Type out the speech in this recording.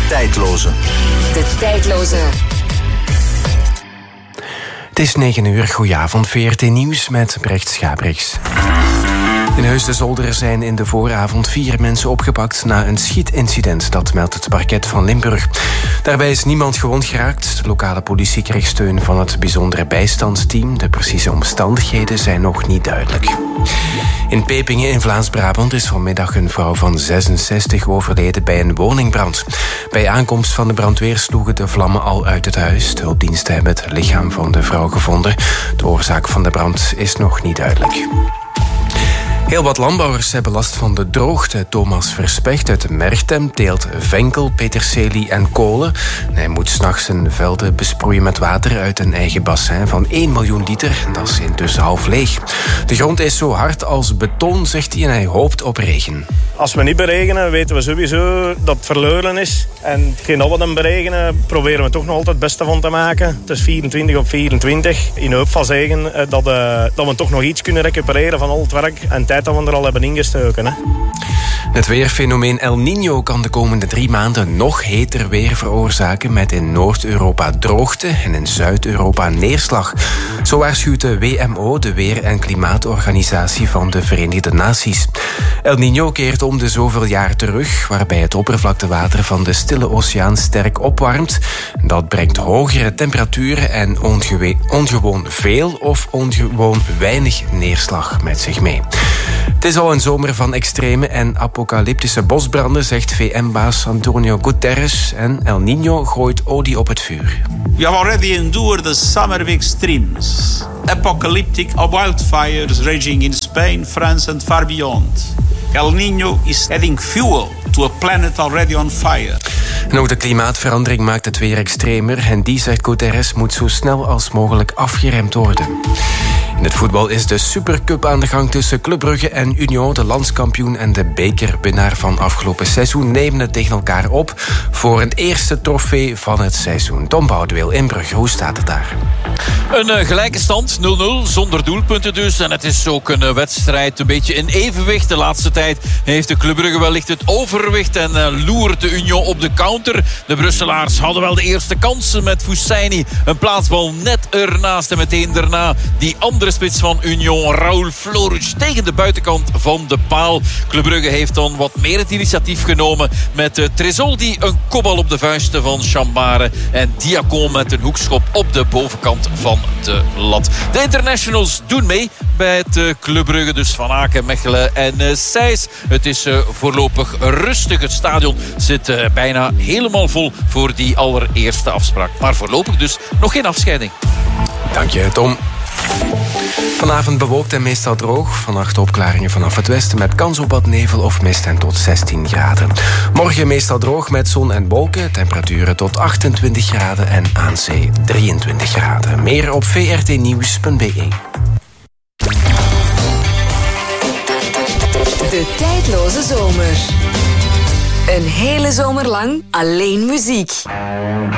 tijdloze. De tijdloze. Het is 9:00, goedenavond, VRT Nieuws met Brecht Schabriks. In Heusden-Zolder zijn in de vooravond 4 mensen opgepakt na een schietincident, dat meldt het parket van Limburg. Daarbij is niemand gewond geraakt. De lokale politie kreeg steun van het bijzondere bijstandsteam. De precieze omstandigheden zijn nog niet duidelijk. In Pepingen in Vlaams-Brabant is vanmiddag een vrouw van 66 overleden bij een woningbrand. Bij aankomst van de brandweer sloegen de vlammen al uit het huis. De hulpdiensten hebben het lichaam van de vrouw gevonden. De oorzaak van de brand is nog niet duidelijk. Heel wat landbouwers hebben last van de droogte. Thomas Verspecht uit Merchtem teelt venkel, peterselie en kolen. Hij moet 's nachts zijn velden besproeien met water uit een eigen bassin van 1 miljoen liter. Dat is intussen half leeg. De grond is zo hard als beton, zegt hij, en hij hoopt op regen. Als we niet beregenen, weten we sowieso dat het verloren is. En hetgeen dat we dan beregenen, proberen we toch nog altijd het beste van te maken. Het is 24 op 24. In hoop van zeggen dat we toch nog iets kunnen recupereren van al het werk en tijd dat we er al hebben ingestoken. Hè. Het weerfenomeen El Niño kan de komende 3 maanden nog heter weer veroorzaken, met in Noord-Europa droogte en in Zuid-Europa neerslag. Zo waarschuwt de WMO, de Weer- en Klimaatorganisatie van de Verenigde Naties. El Niño keert om de zoveel jaar terug, waarbij het oppervlaktewater van de Stille Oceaan sterk opwarmt. Dat brengt hogere temperaturen en ongewoon veel of ongewoon weinig neerslag met zich mee. Het is al een zomer van extreme en apocalyptische bosbranden, zegt VN-baas Antonio Guterres. En El Niño gooit olie op het vuur. We have already endured the summer of extremes. Apocalyptic wildfires raging in Spain, France and far beyond. El Niño is adding fuel to a planet already on fire. En ook de klimaatverandering maakt het weer extremer. En die, zegt Guterres, moet zo snel als mogelijk afgeremd worden. In het voetbal is de Supercup aan de gang tussen Club Brugge en Union. De landskampioen en de bekerwinnaar van afgelopen seizoen nemen het tegen elkaar op voor een eerste trofee van het seizoen. Tom Boudeweel in Brugge, hoe staat het daar? Een gelijke stand, 0-0, zonder doelpunten dus. En het is ook een wedstrijd een beetje in evenwicht. De laatste tijd heeft de Club Brugge wellicht het overwicht en loert de Union op de counter. De Brusselaars hadden wel de eerste kansen met Fussaini. Een plaatsbal net ernaast en meteen daarna die andere spits van Union, Raúl Flores, tegen de buitenkant van de paal. Club Brugge heeft dan wat meer het initiatief genomen met Tresoldi, een kopbal op de vuisten van Chambare en Diacon met een hoekschop op de bovenkant van de lat. De internationals doen mee bij het Club Brugge, dus Van Aken, Mechelen en Sijs. Het is voorlopig rustig. Het stadion zit bijna helemaal vol voor die allereerste afspraak. Maar voorlopig dus nog geen afscheiding. Dank je, Tom. Vanavond bewolkt en meestal droog. Vannacht opklaringen vanaf het westen met kans op wat nevel of mist en tot 16 graden. Morgen meestal droog met zon en wolken. Temperaturen tot 28 graden en aan zee 23 graden. Meer op vrtnieuws.be. De tijdloze zomer. Een hele zomer lang alleen muziek.